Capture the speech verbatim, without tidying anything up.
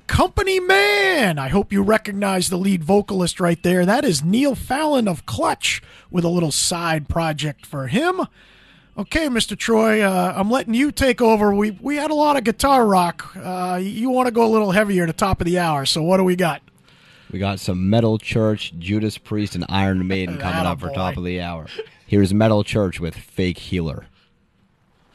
Company Man. I hope you recognize the lead vocalist right there. That is Neil Fallon of Clutch with a little side project for him. Okay, Mister Troy, uh, I'm letting you take over. We we had a lot of guitar rock. Uh, you want to go a little heavier at the top of the hour, so what do we got? We got some Metal Church, Judas Priest, and Iron Maiden coming up for top of the hour. Here's Metal Church with Fake Healer.